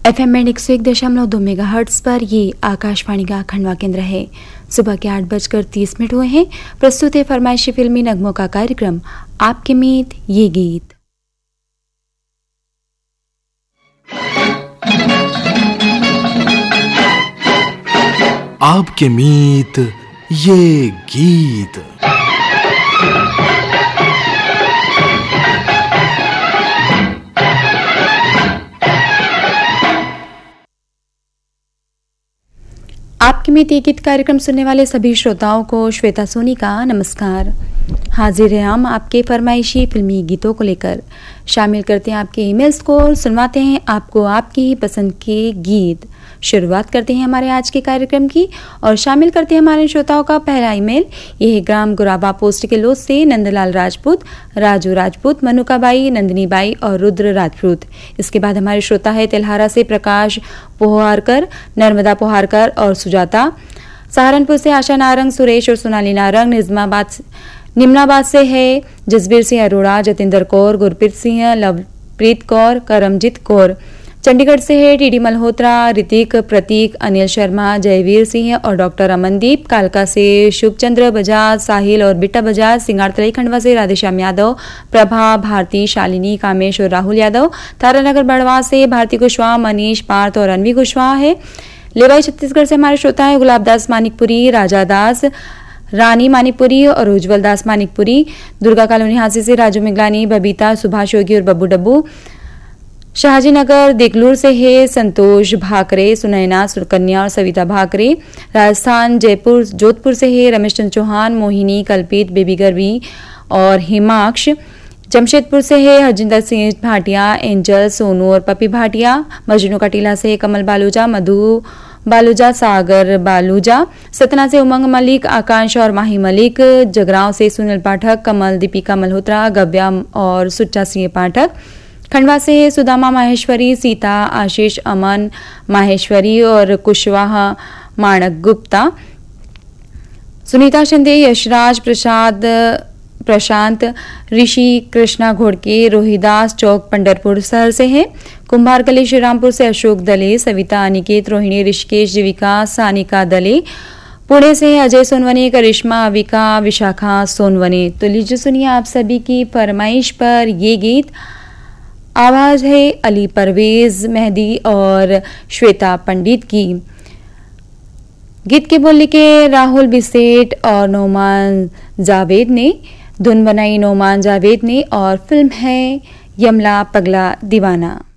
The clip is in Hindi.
FM में 101.2 मेगाहर्ट्ज पर ये आकाशवाणी का खंडवा केंद्र है। सुबह के 8:30 हुए हैं। प्रस्तुत है फरमाइशी फिल्मी नगमों का कार्यक्रम आपके मीत ये गीत। आपके मीत ये गीत। आपके मीत ये गीत कार्यक्रम सुनने वाले सभी श्रोताओं को श्वेता सोनी का नमस्कार। हाजिर हैं हम आपके फरमाइशी फिल्मी गीतों को लेकर। शामिल करते हैं आपके ईमेल्स को और सुनवाते हैं आपको आपकी ही पसंद के गीत। शुरुआत करते हैं हमारे आज के कार्यक्रम की और शामिल करते हैं हमारे श्रोताओं का पहला ईमेल। यह है ग्राम गुराबा पोस्ट के लोग से नंदलाल राजपूत, राजू राजपूत, मनुकाबाई, नंदिनी बाई और रुद्र राजपूत। इसके बाद हमारे श्रोता है तिलहारा से प्रकाश पोहारकर, नर्मदा पोहारकर और सुजाता। सहारनपुर से आशा नारंग, सुरेश और सोनाली नारंग। निम्नाबाद से है जसबीर सिंह अरोड़ा, जतिंदर कौर, गुरप्रीत सिंह, लवप्रीत कौर, करमजीत कौर। चंडीगढ़ से है टीडी मल्होत्रा, ऋतिक, प्रतीक, अनिल शर्मा, जयवीर सिंह और डॉक्टर अमनदीप। कालका से शुभचंद्र बजाज, साहिल और बिट्टा बजाज। सिंगारतलाई खंडवा से राधेश्याम यादव, प्रभा, भारती, शालिनी, कामेश और राहुल यादव। तारानगर बड़वा से भारती कुशवाहा, मनीष, पार्थ और अनवी कुशवाहा है। लेवाई छत्तीसगढ़ से हमारे श्रोता है गुलाबदास मानिकपुरी, राजा दास, रानी मानिकपुरी और उज्जवल दास मानिकपुरी। दुर्गा कॉलोनी हांसी से राजू मिगलानी, बबीता, सुभाष योगी और बब्बू डब्बू। शाहजी नगर देगलूर से है संतोष भाकरे, सुनैना, सुकन्या और सविता भाकरे। राजस्थान जयपुर जोधपुर से है रमेश चंद्र चौहान, मोहिनी, कल्पित, बेबी गर्वी और हिमाक्ष। जमशेदपुर से है हरजिंदर सिंह भाटिया, एंजल, सोनू और पपी भाटिया। मजनू का टीला से कमल बालूजा, मधु बालूजा, सागर बालूजा। सतना से उमंग मलिक, आकांश और माही मलिक। जगरांव से सुनील पाठक, कमल, दीपिका मल्होत्रा, गव्या और सुच्चा सिंह पाठक। खंडवा से है सुदामा माहेश्वरी, सीता, आशीष, अमन माहेश्वरी और कुशवाहा माणक गुप्ता। सुनीता शिंदे, यशराज प्रशांत, ऋषि, कृष्णा घोड़के, रोहिदास चौक पंडरपुर शहर से है। कुंभार गली श्रीरामपुर से अशोक दले, सविता, अनिकेत, रोहिणी, ऋषिकेश, जीविका, सानिका दले। पुणे से अजय सोनवने, करिश्मा, अविका, विशाखा सोनवने। तो लीजिए सुनिए आप सभी की फरमाइश पर ये गीत। आवाज है अली परवेज मेहदी और श्वेता पंडित की। गीत के बोल लिखे राहुल बिसेट और नोमान जावेद ने। धुन बनाई नोमान जावेद ने और फिल्म है यमला पगला दीवाना।